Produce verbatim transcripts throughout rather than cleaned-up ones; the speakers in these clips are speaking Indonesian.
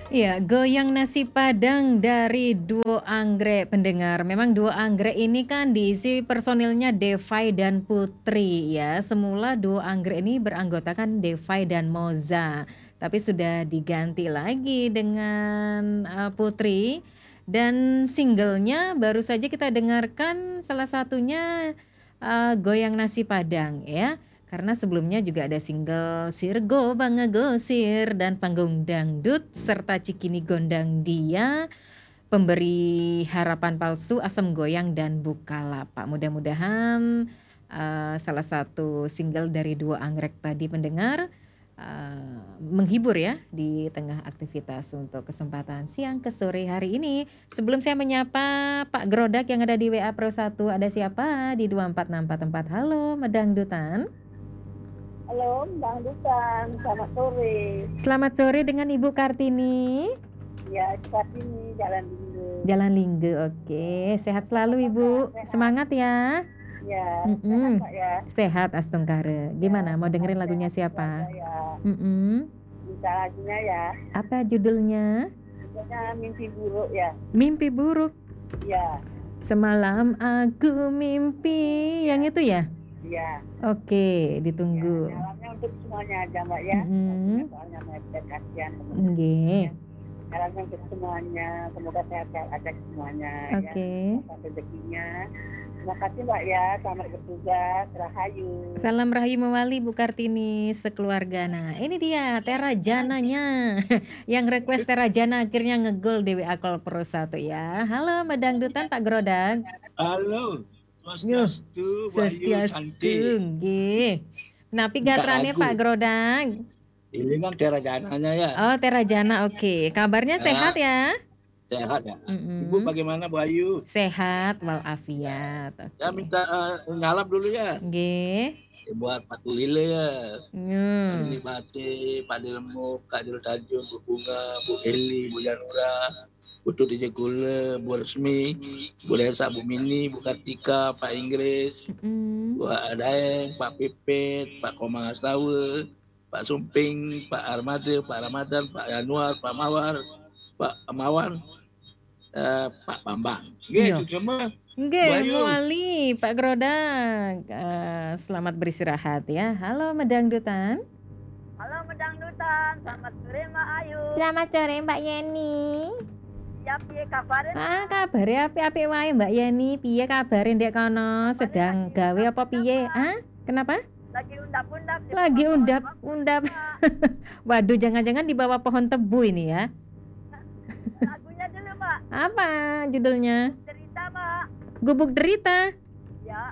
Iya, goyang nasi Padang dari Duo Anggrek pendengar. Memang Duo Anggrek ini kan diisi personilnya Devay dan Putri ya. Semula Duo Anggrek ini beranggotakan Devay dan Moza, tapi sudah diganti lagi dengan uh, Putri. Dan singlenya baru saja kita dengarkan salah satunya uh, Goyang Nasi Padang ya. Karena sebelumnya juga ada single Sirgo Banga Gosir dan Panggung Dangdut serta Cikini Gondang Dia, Pemberi Harapan Palsu, Asam Goyang dan Bukalapak. Mudah-mudahan uh, salah satu single dari Duo Anggrek tadi pendengar uh, menghibur ya di tengah aktivitas untuk kesempatan siang ke sore hari ini. Sebelum saya menyapa Pak Grodak yang ada di W A Pro satu, ada siapa di dua empat enam empat empat? Halo, Medangdutan. Halo, Bang Dutan, selamat sore. Selamat sore dengan Ibu Kartini. Ya, Kartini, Jalan Lingge. Jalan Lingge, oke. Sehat selalu Ibu, Sehat. Semangat ya. Ya, Mm-mm. sehat Pak ya. Sehat Astungkare. Gimana, mau dengerin lagunya siapa? Ya. Mm-mm. Minta lagunya ya. Apa judulnya? Judulnya Mimpi Buruk ya. Mimpi Buruk. Ya. Semalam aku mimpi, yang itu ya? Iya. Oke, ditunggu. Ya, salamnya untuk semuanya aja Mbak ya. Mm-hmm. Soalnya mepet kasihan. Nggih. Salamnya untuk semuanya, semoga sehat-sehat aja semuanya. Oke. Ya. Rezekinya. Terima kasih Mbak ya, selamat bertugas, Rahayu. Salam Rahayu Mewali Bu Kartini sekeluarga. Nah ini dia Terajananya yang request Terajana akhirnya ngegol D W A Call Pro satu ya. Halo Medangdutan Pak Grodag. Halo. Swastiastu, Swastiastu, nggih. Napi gatrane Pak Grodag. Ini kan Terajananya ya. Oh Terajana, oke. Okay. Kabarnya ya. Sehat ya? Sehat ya. Mm-mm. Ibu bagaimana Bu Ayu? Sehat walafiat. Okay. Ya minta uh, ngalap dulu ya. Nggih. Buat Pak Tulile ya. Hmm. Ini Bate, Pak Dilmu, Kak Dil Tanjung, Bu Bunga, Bu Eli, Bu Janura, Bu Tuti Jekule, Bu Resmi, Bu Lesa, Bu Mini, Bu Kartika, Pak Inggris, mm. Bu Adaeng, Pak Pipet, Pak Komang Astawe, Pak Sumping, Pak Armade, Pak Ramadan, Pak Yanuar, Pak Mawar, Pak Mawan, uh, Pak Bambang. Gitu semua. Nggih, Muali, Pak Grodag. Uh, selamat beristirahat ya. Halo Medangdutan. Halo Medangdutan, selamat sore Mbak Ayu. Selamat sore Mbak Yeni. Ya, piye kabare? Ah, kabare apik-apik wae Mbak Yeni. Piye kabare ndek kono? Sedang gawe apa piye? Ah, kenapa? Lagi undap-undap. Lagi undap-undap. Waduh, jangan-jangan di bawah pohon tebu ini ya. Lagunya dulu, Mbak. Apa judulnya? Derita, Mbak. Gubuk Derita. Ya.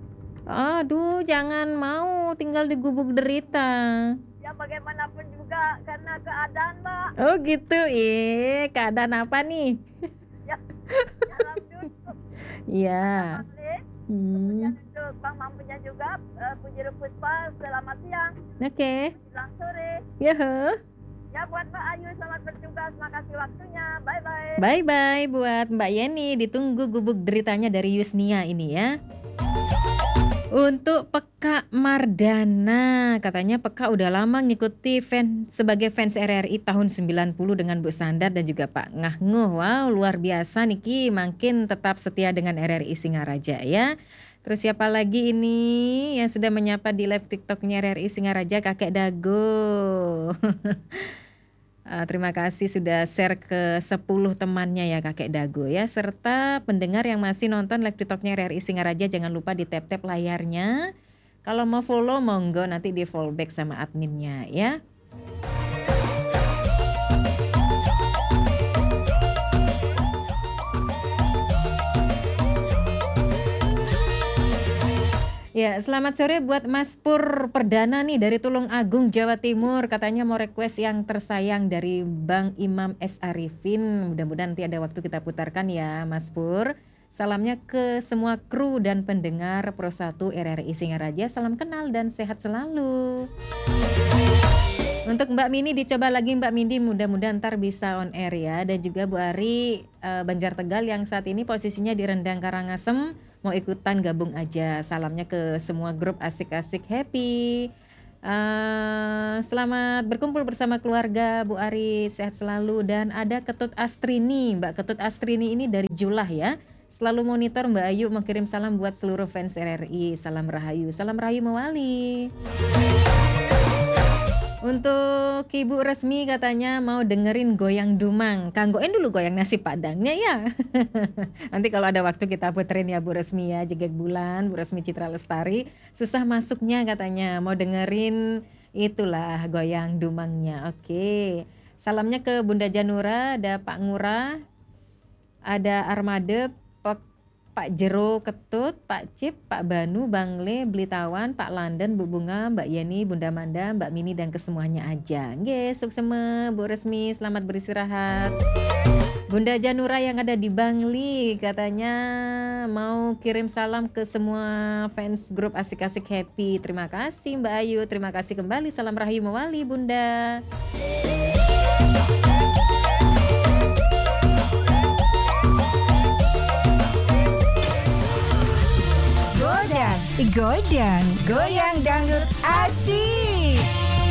Aduh, jangan mau tinggal di gubuk derita. Ya bagaimanapun juga karena keadaan, Mbak. Oh gitu, eh keadaan apa nih? Ya, dalam duduk. Iya. Hmm. Kemudian untuk Bang Mampunya juga, uh, Puji Puspa, selamat siang. Oke. Okay. Selamat sore. Ya. Ya buat Mbak Ayu selamat bertugas, makasih waktunya, bye bye. Bye bye buat Mbak Yeni, ditunggu gubuk deritanya dari Yusnia ini ya. Untuk Peka Mardana, katanya Peka udah lama ngikuti fan sebagai fans R R I tahun sembilan puluh dengan Bu Sandar dan juga Pak Ngahnuh. Wow, luar biasa Niki, makin tetap setia dengan R R I Singaraja ya. Terus siapa lagi ini yang sudah menyapa di live TikToknya R R I Singaraja, Kakek Dago. Uh, terima kasih sudah share ke sepuluh temannya ya Kakek Dago ya. Serta pendengar yang masih nonton live TikToknya R R I Singaraja, jangan lupa di tap-tap layarnya. Kalau mau follow monggo, nanti di follow back sama adminnya ya. Ya, selamat sore buat Mas Pur Perdana nih dari Tulung Agung, Jawa Timur. Katanya mau request yang tersayang dari Bang Imam S. Arifin. Mudah-mudahan nanti ada waktu kita putarkan ya Mas Pur. Salamnya ke semua kru dan pendengar Pro satu R R I Singaraja. Salam kenal dan sehat selalu. Untuk Mbak Mini dicoba lagi Mbak Mini, mudah-mudahan ntar bisa on air ya. Dan juga Bu Ari uh, Banjar Tegal yang saat ini posisinya di Rendang Karangasem, mau ikutan gabung aja. Salamnya ke semua grup asik-asik happy. Eee, selamat berkumpul bersama keluarga Bu Ari, sehat selalu. Dan ada Ketut Astrini, Mbak Ketut Astrini ini dari Julah ya. Selalu monitor Mbak Ayu, mengirim salam buat seluruh fans R R I. Salam Rahayu, salam Rahayu Mawali. Untuk Ibu Resmi katanya mau dengerin Goyang Dumang. Kanggoin dulu goyang nasi padangnya ya. Nanti kalau ada waktu kita puterin ya Bu Resmi ya, Jegek Bulan, Bu Resmi Citra Lestari. Susah masuknya katanya, mau dengerin itulah Goyang Dumangnya. Oke. Salamnya ke Bunda Janura, ada Pak Ngurah, ada Armade, Pak, Pak Jero Ketut, Pak Cip, Pak Banu, Bang Le, Blitawan, Pak London, Bu Bunga, Mbak Yeni, Bunda Manda, Mbak Mini dan kesemuanya aja. Nggih, sukseme Bu Resmi, selamat beristirahat. Bunda Janura yang ada di Bangli katanya mau kirim salam ke semua fans grup Asik-Asik Happy. Terima kasih Mbak Ayu, terima kasih kembali. Salam Rahayu Mawali Bunda. Godang, godang, goyang dangdut asik.